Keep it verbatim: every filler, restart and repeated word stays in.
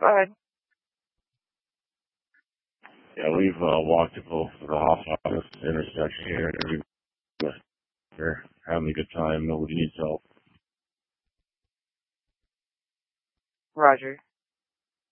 Go ahead. Yeah, we've uh, walked to both of the office intersection here. We're having a good time. Nobody needs help. Roger.